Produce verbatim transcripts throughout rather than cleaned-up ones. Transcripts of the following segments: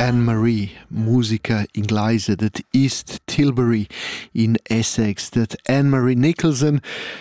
Anne-Marie, musica inglese dat East Tilbury in Essex, dat Anne-Marie Nicholson,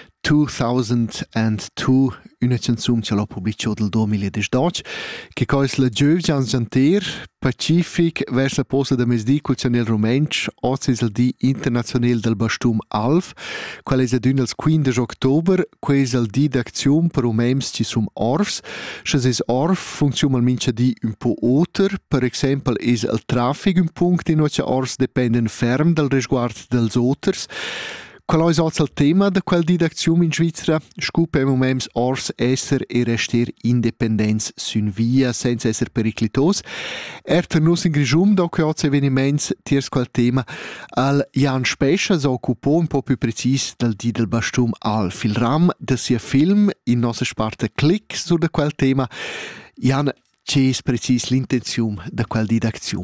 duemiladue, una canzun che l'ho pubblicato del duemiladodici, che cois la giovgians janter Pacific versa posa da mesdì col Chanel Romensch, oggi è il Dì Internazionale del Bastum Alf, qual è il quindici ottobre, qual è il Dì d'azione per umems ci sum orfs, se es orf funziona al mincha di un po' oter, per esempio è il traffico un punto in cui orfs dependen ferm dal resguard dels oters. Qual è il tema di quel Dì d'azione in Svizzera? Scupe umems orfs esser e rester independents sun via, senza esser periclitos. Erter nus in Grigium, da che oggi eveniments tiers quel tema, al Jan Spescia si occupò un po' più precis del Dì del Bastum Alf. Il ram de sia film in nostra sparte Click su de quel tema. Jan, c'è es precis l'intenzione de quel Dì d'azione?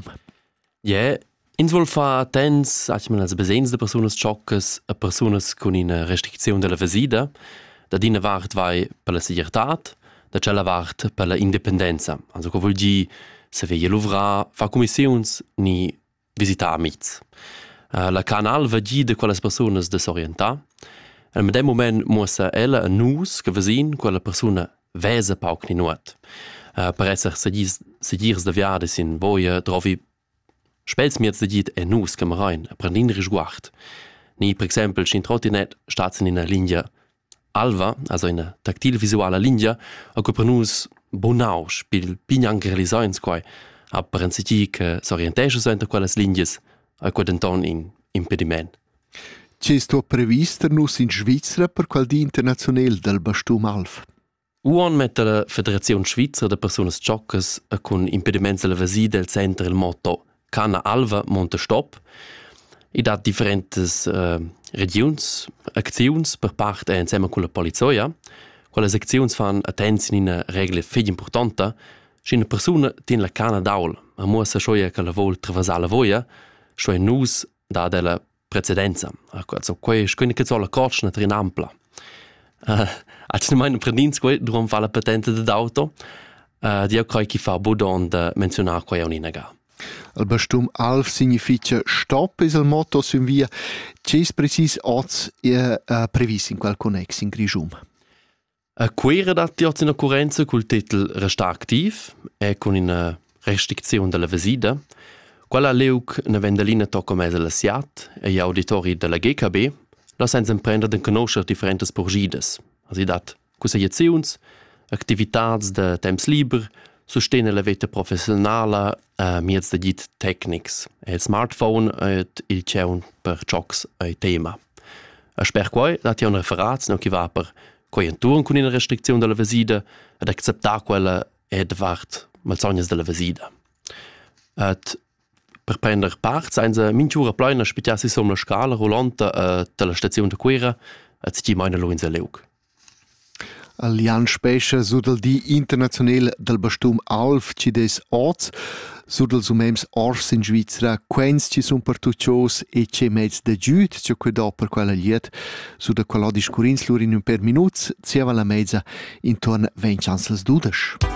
Yeah. Ins vol fa attents, achmen als besens de personas choccas a personas con una restrizione della visita, da dina vart vai per la sicurtat, da cella vart per la indipendenza. Also co vuol di se veie luvra, fa commissiuns ni visita amics. Uh, la canal va di de quelles personas desorientar. E in dem moment muossa ella a nus che vesin quella persona vesa pauc ni nuot. Uh, per esser segirs de viade sin voia trovi Spels mir jetzt dit en nus kam rein, a prendin resguard. Ni, per exempel, in trottinet stazen in a linja alva, also in a taktil-visuala linja, a co per nus bonausch, bil pinjan realisains quai, a per en sigi che s'orientesce so inter quelles linjas, a co denton in impediment. C'è sto previsto nus in Svizzera per quel Dì Internazionale del Bastum Alf? Uon met la Federazione Svizzera de Personas Choccas a con impediments della visita del centro il motto Cana Alva monta stop. I dat differentes uh, regions, acziuns per part e insieme con la polizia. Quelle acziuns fan attenzione in una regola fed importante. Se una persona tiene la cana d'aul, a muossa scioia che la vol travasare la voia, scioia nus da della precedenza. Also, quei scioia che zola corcna trin ampla. Uh, Als ne meine prendins quei drum fa la patente d'auto, uh, di croi chi fa budon de menzionar quei un inaga. Il Bastum Alf significa stop, è il motto su via. C'è precis oggi uh, previsto in quel connex in Grigium? A quera dati oggi in occorrenza col titolo Resta activ e con una restrizione della visita. Quella leuc una vendalina tocca mese la S I A T e gli auditori della G K B la senza imprendere di conoscere differenti porgides. Also dat consigliazions, activitats de temps liber, sostene la vita professionale uh, miez de dit technics. E il smartphone et il ceun per chocs e tema. A sper quai dat ja un referat no chi va per coienturen con una restrizione della visita ed acceptar quella ed vart malsognas della visita. Et per prender part sein se minchura pleina spitiassi som la scala rolanta uh, della stazione de quera et si meine lo in se leug. Al Jan Spescia su del Dì Internazionale del Bastum Alf ci des oz, su del sumems orfs in Svizzera, quens ci sun per tuccios e c'è mezz de giud, c'è que do per quella liet, su de quella discurins lur in un per minuts, zieva la mezza intorno venti ansels dudes.